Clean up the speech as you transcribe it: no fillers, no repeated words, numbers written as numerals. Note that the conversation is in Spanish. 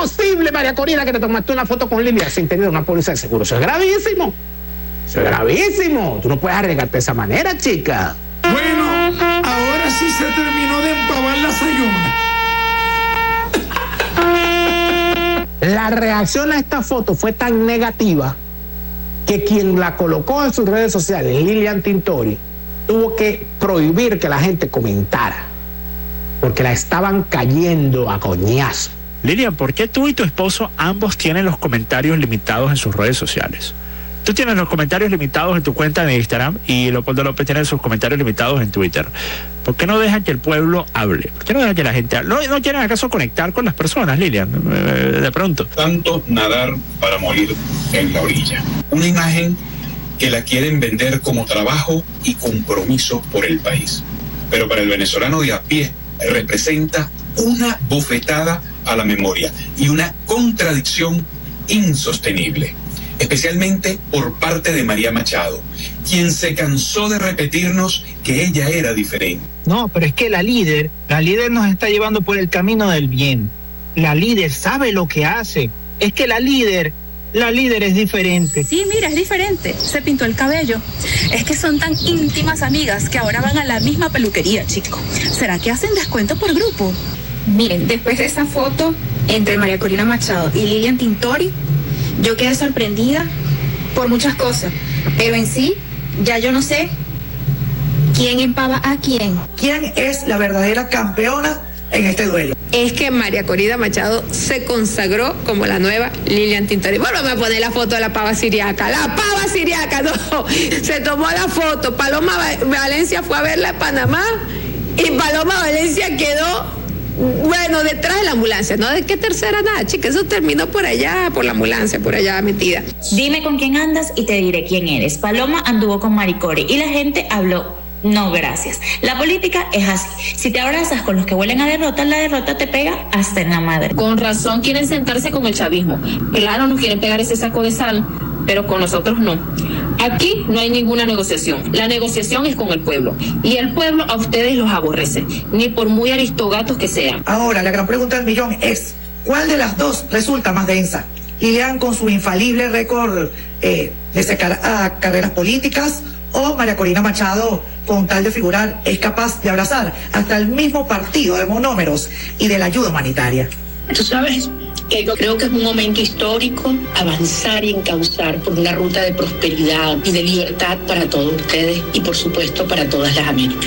posible, María Corina, que te tomaste una foto con Lilian sin tener una póliza de seguro? Eso es gravísimo. Eso es gravísimo. Tú no puedes arriesgarte de esa manera, chica. Bueno, ahora sí se terminó de empavar la sayona. La reacción a esta foto fue tan negativa que quien la colocó en sus redes sociales, Lilian Tintori, tuvo que prohibir que la gente comentara, porque la estaban cayendo a coñazo. Lilian, ¿por qué tú y tu esposo ambos tienen los comentarios limitados en sus redes sociales? Tú tienes los comentarios limitados en tu cuenta de Instagram y Leopoldo López tiene sus comentarios limitados en Twitter. ¿Por qué no dejan que el pueblo hable? ¿Por qué no dejan que la gente hable? ¿No quieren acaso conectar con las personas, Lilian? De pronto. Tanto nadar para morir en la orilla. Una imagen que la quieren vender como trabajo y compromiso por el país. Pero para el venezolano de a pie representa una bofetada a la memoria y una contradicción insostenible. Especialmente por parte de María Machado, quien se cansó de repetirnos que ella era diferente. No, pero es que la líder nos está llevando por el camino del bien. La líder sabe lo que hace. Es que la líder es diferente. Sí, mira, es diferente. Se pintó el cabello. Es que son tan íntimas amigas que ahora van a la misma peluquería, chico. ¿Será que hacen descuento por grupo? Miren, después de esa foto entre María Corina Machado y Lilian Tintori, yo quedé sorprendida por muchas cosas, pero en sí, ya yo no sé quién empava a quién. ¿Quién es la verdadera campeona en este duelo? Es que María Corina Machado se consagró como la nueva Lilian Tintori. Bueno, me pone la foto de la pava siriaca. La pava siriaca, no. Se tomó la foto. Paloma Valencia fue a verla en Panamá y Paloma Valencia quedó... Bueno, detrás de la ambulancia, ¿no? ¿De qué tercera nada, chica? Eso terminó por allá, por la ambulancia, por allá metida. Dime con quién andas y te diré quién eres. Paloma anduvo con Maricori y la gente habló. No, gracias. La política es así. Si te abrazas con los que huelen a derrota, la derrota te pega hasta en la madre. Con razón quieren sentarse con el chavismo. Claro, nos quieren pegar ese saco de sal, pero con nosotros no. Aquí no hay ninguna negociación. La negociación es con el pueblo. Y el pueblo a ustedes los aborrece, ni por muy aristogatos que sean. Ahora, la gran pregunta del millón es, ¿cuál de las dos resulta más densa? ¿Lilian con su infalible récord de sacar a carreras políticas o María Corina Machado, con tal de figurar, es capaz de abrazar hasta el mismo partido de monómeros y de la ayuda humanitaria? Tú sabes que yo creo que es un momento histórico avanzar y encauzar por una ruta de prosperidad y de libertad para todos ustedes y por supuesto para todas las Américas.